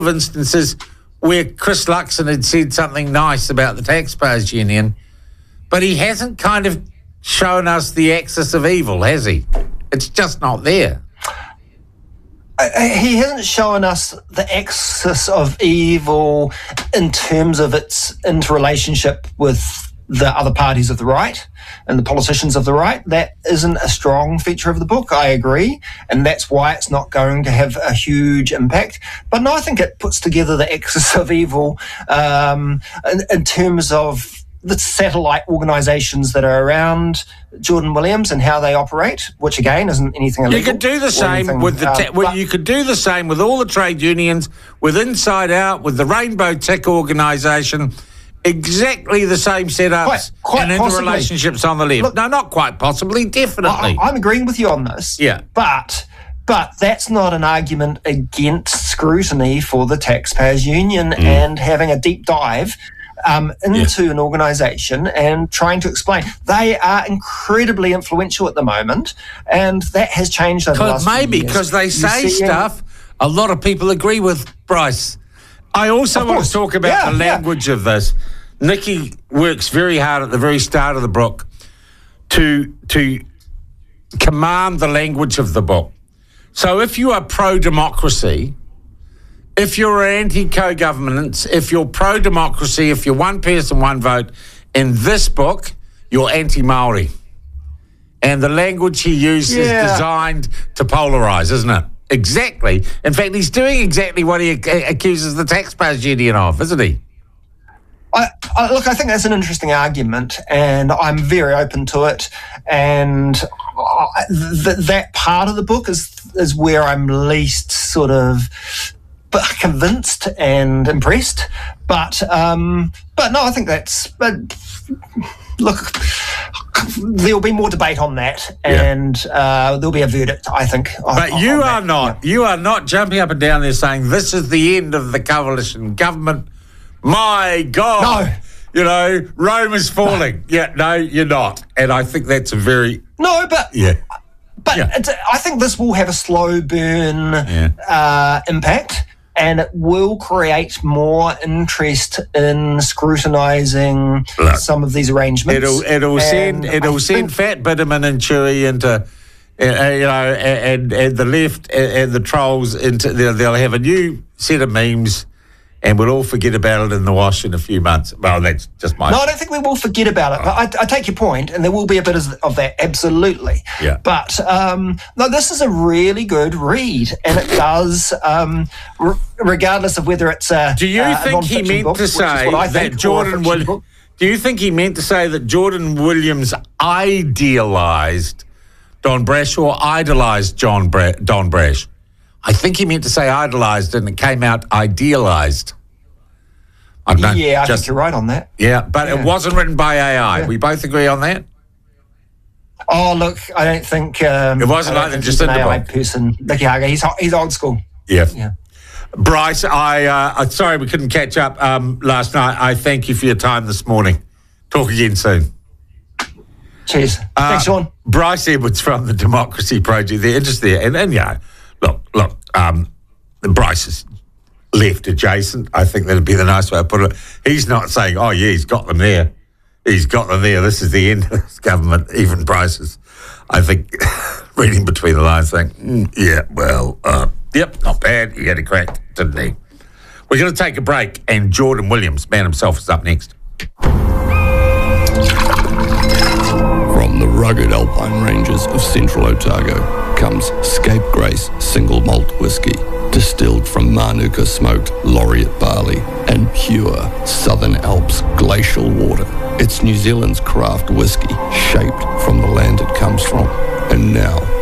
of instances where Chris Luxon had said something nice about the Taxpayers Union, but he hasn't kind of shown us the axis of evil, has he? It's just not there. He hasn't shown us the axis of evil in terms of its interrelationship with the other parties of the right and the politicians of the right. That isn't a strong feature of the book, I agree, and that's why it's not going to have a huge impact. But no, I think it puts together the axis of evil in terms of the satellite organisations that are around Jordan Williams and how they operate, which again isn't anything illegal. You could do the same with you could do the same with all the trade unions, with Inside Out, with the Rainbow Tick organisation. Exactly the same setups and interrelationships on the left. Look, no, not quite possibly, definitely. I'm agreeing with you on this. Yeah. But that's not an argument against scrutiny for the Taxpayers Union and having a deep dive into an organisation and trying to explain. They are incredibly influential at the moment, and that has changed over the last few years. Maybe because they say stuff a lot of people agree with, Bryce. I also want to talk about the language of this. Nikki works very hard at the very start of the book to command the language of the book. So if you are pro-democracy, if you're anti-co-governance, if you're pro-democracy, if you're one person, one vote, in this book, you're anti-Māori. And the language he uses is designed to polarise, isn't it? Exactly. In fact, he's doing exactly what he accuses the Taxpayers Union of, isn't he? Look, I think that's an interesting argument, and I'm very open to it. And that part of the book is where I'm least sort of convinced and impressed. But no, I think that's. Look, there'll be more debate on that, and there'll be a verdict, I think. But you are not. You are not jumping up and down there saying this is the end of the coalition government. My God. No. You know, Rome is falling. No, you're not. And I think that's a very... No, but... I think this will have a slow burn impact, and it will create more interest in scrutinising some of these arrangements. It'll send Fat Bitterman and Chewy into, and the left and the trolls into. They'll have a new set of memes, and we'll all forget about it in the wash in a few months. Well, that's just my... No, I don't think we will forget about it. I take your point, and there will be a bit of that, absolutely. Yeah. But, no, this is a really good read, and it does, regardless of whether it's a Do you think he meant to say that Jordan Williams... Do you think he meant to say that Jordan Williams idealised Don Brash or idolised Don Brash? I think he meant to say idolised, and it came out idealised. I think you're right on that. Yeah, but it wasn't written by AI. Yeah. We both agree on that? Oh, look, I don't think... it wasn't like just an AI person. Nicky Hager, he's old school. Yeah. Bryce, sorry we couldn't catch up last night. I thank you for your time this morning. Talk again soon. Cheers. Thanks, Sean. Bryce Edwards from the Democracy Project. They're interested there. And look, Bryce is left adjacent. I think that'd be the nice way to put it. He's not saying, he's got them there. He's got them there. This is the end of this government, even Bryce is, I think, reading between the lines, saying, not bad. He had a crack, didn't he? We're going to take a break, and Jordan Williams, man himself, is up next. From the rugged alpine ranges of central Otago comes Scapegrace single malt whiskey, distilled from Mānuka smoked laureate barley and pure Southern Alps glacial water. It's New Zealand's craft whiskey, shaped from the land it comes from. And now,